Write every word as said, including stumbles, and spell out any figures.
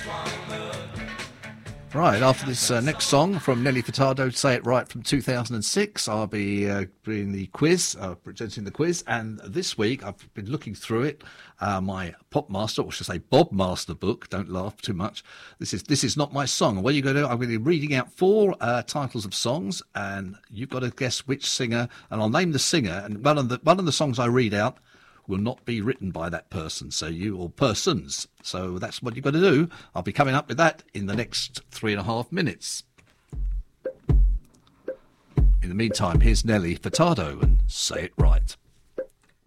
Right, after this uh, next song from Nelly Furtado, Say It Right, from two thousand six, I'll be uh, doing the quiz, uh, presenting the quiz, and this week I've been looking through it, uh, my Pop Master, or should I say Bob Master book, don't laugh too much. This is this is not my song, and what you're going to do, I'm going to be reading out four uh, titles of songs, and you've got to guess which singer, and I'll name the singer, and one of the, one of the songs I read out will not be written by that person, so you, or persons. So that's what you've got to do. I'll be coming up with that in the next three and a half minutes. In the meantime, here's Nelly Furtado and Say It Right.